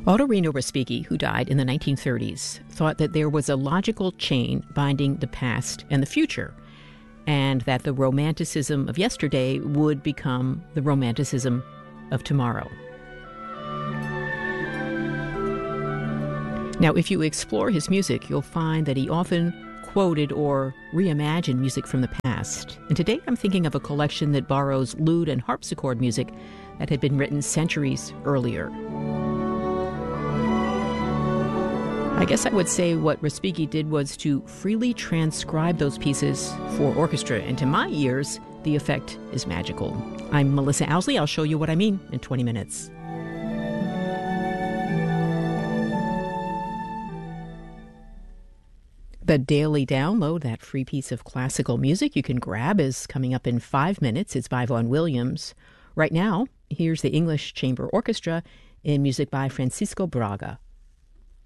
Ottorino Respighi, who died in the 1930s, thought that there was a logical chain binding the past and the future, and that the romanticism of yesterday would become the romanticism of tomorrow. Now, if you explore his music, you'll find that he often quoted or reimagined music from the past. And today I'm thinking of a collection that borrows lute and harpsichord music that had been written centuries earlier. I guess I would say what Respighi did was to freely transcribe those pieces for orchestra, and to my ears, the effect is magical. I'm Melissa Owsley. I'll show you what I mean in 20 minutes. The Daily Download, that free piece of classical music you can grab, is coming up in 5 minutes. It's by Vaughan Williams. Right now, here's the English Chamber Orchestra in music by Francisco Braga.